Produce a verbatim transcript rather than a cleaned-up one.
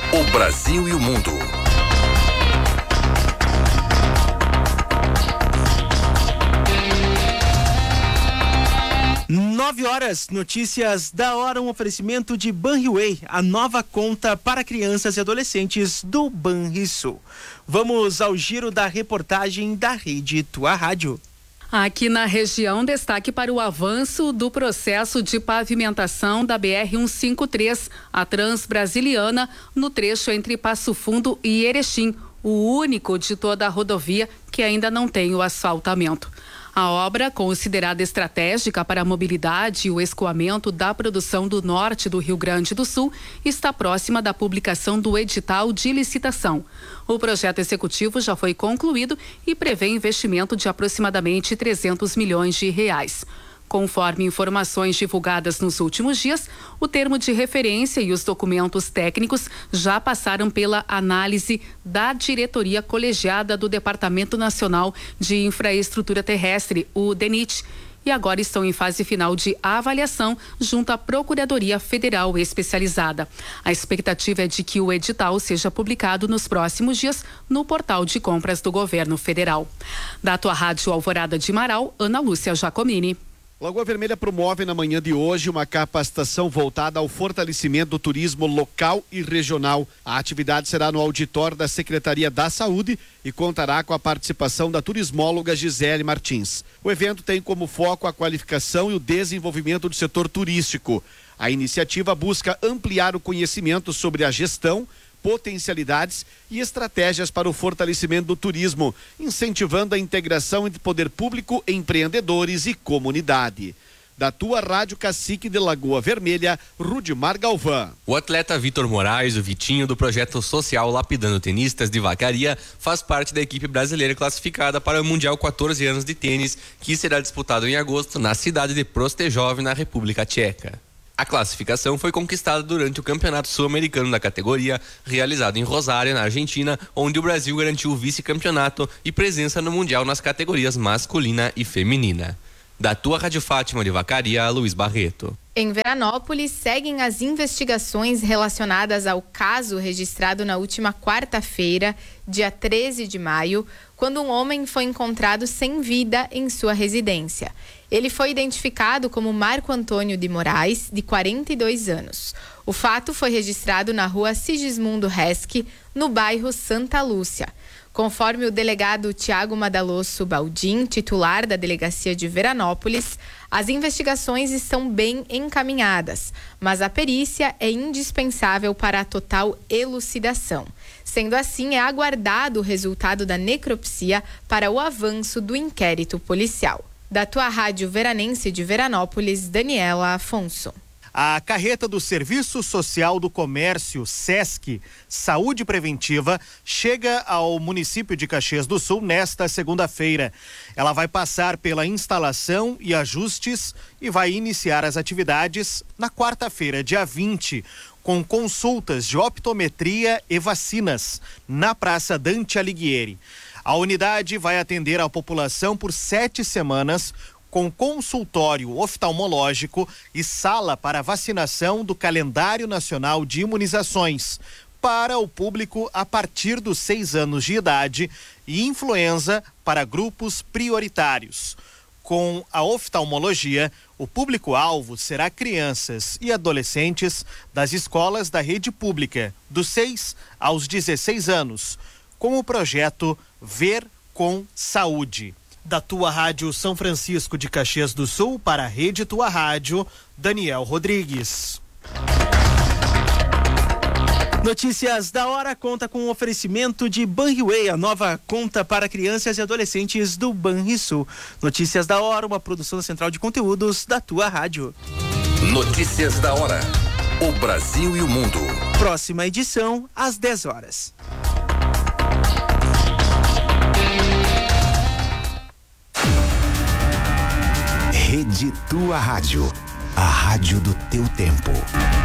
O Brasil e o mundo. Nove horas, notícias da hora, um oferecimento de Banriway, a nova conta para crianças e adolescentes do Banrisul. Vamos ao giro da reportagem da Rede Tua Rádio. Aqui na região, destaque para o avanço do processo de pavimentação da B R cento e cinquenta e três, a Transbrasiliana, no trecho entre Passo Fundo e Erechim, o único de toda a rodovia que ainda não tem o asfaltamento. A obra, considerada estratégica para a mobilidade e o escoamento da produção do norte do Rio Grande do Sul, está próxima da publicação do edital de licitação. O projeto executivo já foi concluído e prevê investimento de aproximadamente trezentos milhões de reais. Conforme informações divulgadas nos últimos dias, o termo de referência e os documentos técnicos já passaram pela análise da diretoria colegiada do Departamento Nacional de Infraestrutura Terrestre, o DENIT, e agora estão em fase final de avaliação junto à Procuradoria Federal Especializada. A expectativa é de que o edital seja publicado nos próximos dias no portal de compras do governo federal. Da Tua Rádio Alvorada de Marau, Ana Lúcia Giacomini. Lagoa Vermelha promove na manhã de hoje uma capacitação voltada ao fortalecimento do turismo local e regional. A atividade será no auditório da Secretaria da Saúde e contará com a participação da turismóloga Gisele Martins. O evento tem como foco a qualificação e o desenvolvimento do setor turístico. A iniciativa busca ampliar o conhecimento sobre a gestão, potencialidades e estratégias para o fortalecimento do turismo, incentivando a integração entre poder público, empreendedores e comunidade. Da Tua Rádio Cacique de Lagoa Vermelha, Rudimar Galvão. O atleta Vitor Moraes, o Vitinho, do projeto social Lapidando Tenistas de Vacaria, faz parte da equipe brasileira classificada para o Mundial quatorze anos de tênis, que será disputado em agosto na cidade de Prostejov, na República Tcheca. A classificação foi conquistada durante o Campeonato Sul-Americano da categoria, realizado em Rosário, na Argentina, onde o Brasil garantiu o vice-campeonato e presença no Mundial nas categorias masculina e feminina. Da Tua Rádio Fátima de Vacaria, Luiz Barreto. Em Veranópolis, seguem as investigações relacionadas ao caso registrado na última quarta-feira, dia treze de maio, quando um homem foi encontrado sem vida em sua residência. Ele foi identificado como Marco Antônio de Moraes, de quarenta e dois anos. O fato foi registrado na rua Sigismundo Resque, no bairro Santa Lúcia. Conforme o delegado Tiago Madalosso Baldim, titular da Delegacia de Veranópolis, as investigações estão bem encaminhadas, mas a perícia é indispensável para a total elucidação. Sendo assim, é aguardado o resultado da necropsia para o avanço do inquérito policial. Da Tua Rádio Veranense de Veranópolis, Daniela Afonso. A carreta do Serviço Social do Comércio, SESC, Saúde Preventiva, chega ao município de Caxias do Sul nesta segunda-feira. Ela vai passar pela instalação e ajustes e vai iniciar as atividades na quarta-feira, dia vinte, com consultas de optometria e vacinas na Praça Dante Alighieri. A unidade vai atender a população por sete semanas, com consultório oftalmológico e sala para vacinação do Calendário Nacional de Imunizações para o público a partir dos seis anos de idade e influenza para grupos prioritários. Com a oftalmologia, o público-alvo será crianças e adolescentes das escolas da rede pública, dos seis aos dezesseis anos, com o projeto Ver com Saúde. Da Tua Rádio São Francisco de Caxias do Sul para a Rede Tua Rádio, Daniel Rodrigues. Notícias da hora conta com um oferecimento de Banriway, a nova conta para crianças e adolescentes do Banrisul. Notícias da hora, uma produção da Central de Conteúdos da Tua Rádio. Notícias da hora. O Brasil e o mundo. Próxima edição, às dez horas. Rede Tua Rádio, a rádio do teu tempo.